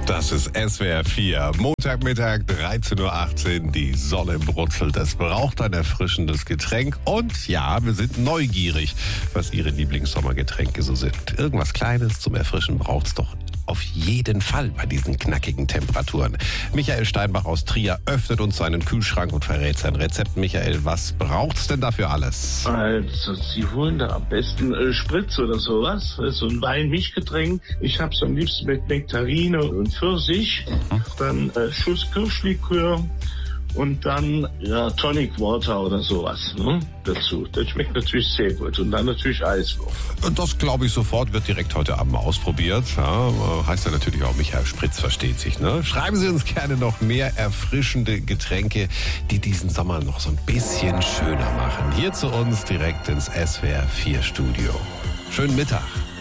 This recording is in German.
Das ist SWR 4. Montagmittag, 13.18 Uhr. Die Sonne brutzelt. Es braucht ein erfrischendes Getränk. Und ja, wir sind neugierig, was Ihre Lieblingssommergetränke so sind. Irgendwas Kleines zum Erfrischen braucht's doch auf jeden Fall bei diesen knackigen Temperaturen. Michael Steinbach aus Trier öffnet uns seinen Kühlschrank und verrät sein Rezept. Michael, was braucht's denn dafür alles? Also, Sie holen da am besten Spritz oder sowas. So ein Wein-Mischgetränk. Ich hab's am liebsten mit Nektarine und Pfirsich. Dann Schuss Kirschlikör. Und dann Tonic Water oder sowas dazu. Das schmeckt natürlich sehr gut. Und dann natürlich Eiswürfel. Das glaube ich sofort, wird direkt heute Abend mal ausprobiert. Ja, heißt ja natürlich auch Michael Spritz, versteht sich. Ne? Schreiben Sie uns gerne noch mehr erfrischende Getränke, die diesen Sommer noch so ein bisschen schöner machen. Hier zu uns direkt ins SWR 4 Studio. Schönen Mittag.